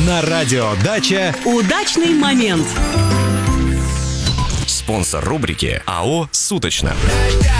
На радио «Дача» Удачный момент. Спонсор рубрики АО «Суточно».